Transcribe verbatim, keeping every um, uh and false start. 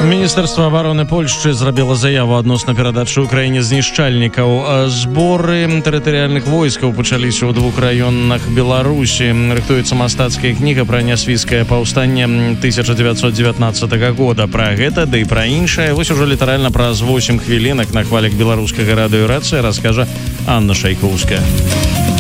Міністэрства абароны Польшчы зрабіла заяву адносна перадачы ўкраіне знішчальнікаў. Зборы тэрытарыяльных войскаў пачаліся ў двух раёнах Беларусі. Рыхтуецца мастацкая кніга пра нясвіцкае паўстанне тысяча дзевяцьсот дзевятнаццатага года. Пра гэта, ды і пра іншае вось ужо літаральна праз восем хвілінак на хвалях беларускага радыё «Рацыя» раскажа Анна Шайкоўская.